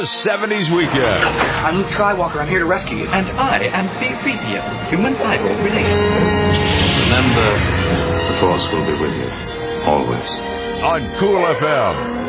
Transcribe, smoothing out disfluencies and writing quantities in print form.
The 70s weekend. I'm Luke Skywalker. I'm here to rescue you. And I am C-3PO, human cyborg relation. Remember, the Force will be with you, always. On Cool FM.